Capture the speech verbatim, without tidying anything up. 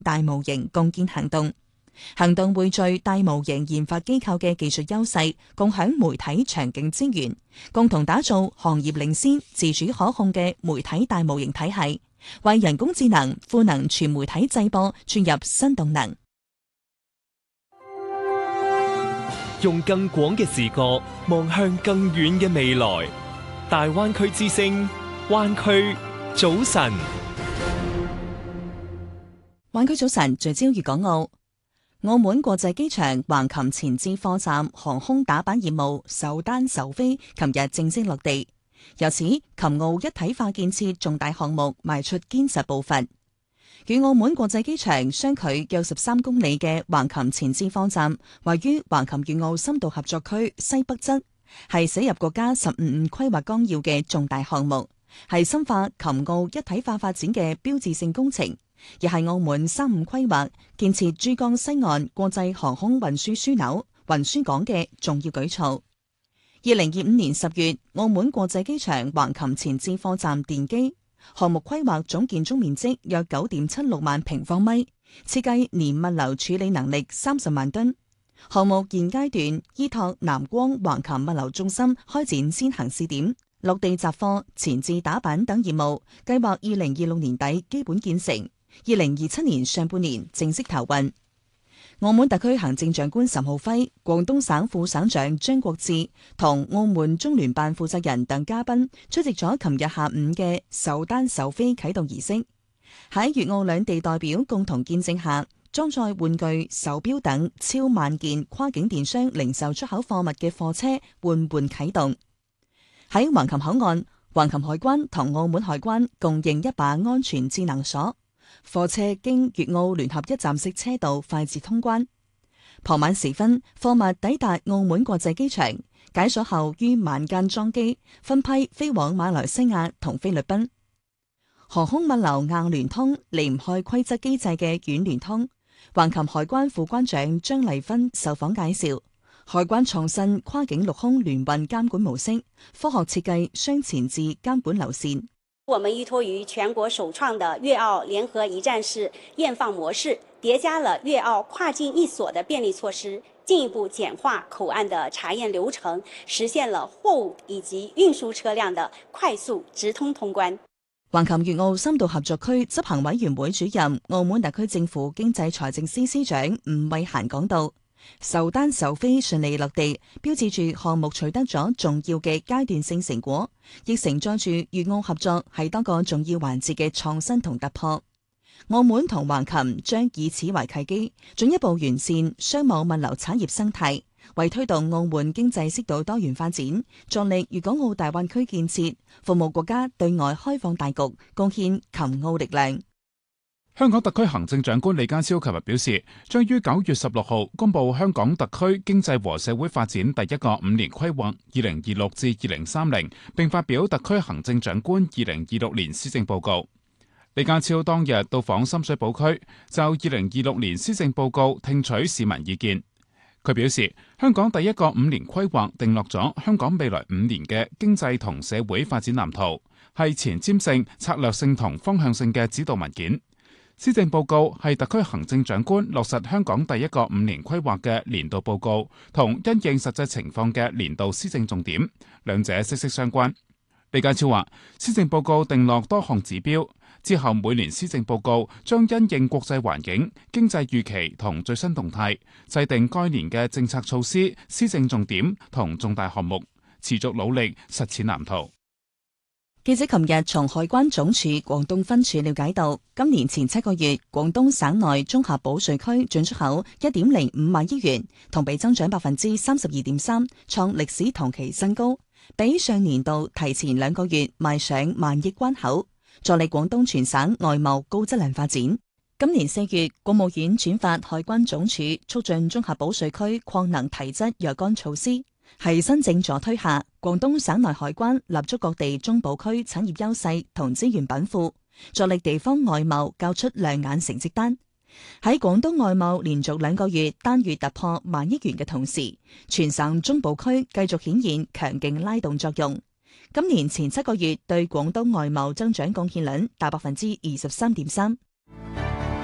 大模型共建行動。行動匯聚大模型研發機構嘅技術優勢，共享媒體場景資源，共同打造行業領先、自主可控嘅媒體大模型體系，為人工智能賦能全媒體製播注入新動能。 用更廣嘅視角望向更遠嘅未來。大灣區之聲，灣區早晨。 灣區早晨，聚焦粵港澳。澳門國際機場橫琴前置貨站航空打板業務首單首飛，琴日正式落地。由此，琴澳一體化建設重大項目邁出堅實步伐。與澳門國際機場相距約十三公里嘅橫琴前置貨站，位於橫琴粵澳深度合作區西北側，係寫入國家十五五規劃綱要嘅重大項目，係深化琴澳一體化發展嘅標誌性工程，亦係澳門三五規劃建設珠江西岸國際航空運輸樞紐、運輸港嘅重要舉措。二零二五年十月，澳門國際機場橫琴前置貨站奠基。項目規劃總建築面積約九點七六萬平方米，設計年物流處理能力三十萬噸。項目現階段依託南光橫琴物流中心開展先行試點，落地集貨、前置打板等業務，計劃二零二六年底基本建成，二零二七年上半年正式投運。澳門特區行政長官岑浩輝、廣東省副省長張國志同澳門中聯辦負責人等嘉賓出席咗琴日下午嘅首單首飛啟動儀式。喺粵澳兩地代表共同見證下，裝載玩具、手錶等超萬件跨境電商零售出口貨物嘅貨車緩緩啟動。喺橫琴口岸，橫琴海關同澳門海關共認一把安全智能鎖。貨車經粵澳聯合一站式車道快捷通關。傍晚時分，貨物抵達澳門國際機場，解鎖後於晚間裝機，分批飛往馬來西亞同菲律賓。航空物流硬聯通離唔開規則機制嘅軟聯通。橫琴海關副關長張麗芬受訪介紹，海關創新跨境陸空聯運監管模式，科學設計雙前置監管流線。 我們依託於全國首創的粵澳聯合一站式驗放模式，疊加了粵澳跨境一鎖的便利措施，進一步簡化口岸的查驗流程，實現了貨物以及運輸車輛的快速直通通關。 橫琴粵澳深度合作區執行委員會主任、澳門特區政府經濟財政司司長吳慧嫻講道，首單首飛順利落地，標誌住項目取得咗重要嘅階段性成果，亦承載住粵澳合作喺多個重要環節嘅創新同突破。澳門同橫琴將以此為契機，進一步完善商務物流產業生態，為推動澳門經濟適度多元發展，助力粵港澳大灣區建設，服務國家對外開放大局，貢獻琴澳力量。 香港特區行政長官李家超琴日表示，將於九月十六號公布香港特區經濟和社會發展第一個五年規劃二零二六至二零三零，並發表特區行政長官二零二六年施政報告。李家超當日到訪深水埗區，就二零二六年施政報告聽取市民意見。佢表示，香港第一個五年規劃定落咗香港未來五年嘅經濟同社會發展藍圖，係前瞻性、策略性同方向性嘅指導文件。施政報告係特區行政長官落實香港第一個五年規劃嘅年度報告，同因應實際情況嘅年度施政重點，兩者息息相關。李家超話，施政報告定落多項指標，之後每年施政報告將因應國際環境、經濟預期同最新動態，制定該年嘅政策措施、施政重點同重大項目，持續努力實踐藍圖。 記者琴日從海關總署廣東分署了解到，今年前七個月，廣東省內綜合保稅區進出口一點零五萬億元，同比增長百分之三十二點三，創歷史同期新高，比上年度提前兩個月邁上萬億關口，助力廣東全省外貿高質量發展。今年四月，國務院轉發海關總署促進綜合保稅區擴能提質若干措施。喺新政助推下，廣東省內海關立足各地中保區產業優勢同資源稟賦，助力地方外貿交出亮眼成績單。喺廣東外貿連續兩個月單月突破萬億元嘅同時，全省中保區繼續顯現強勁拉動作用。今年前七個月對廣東外貿增長貢獻率達百分之二十三點三。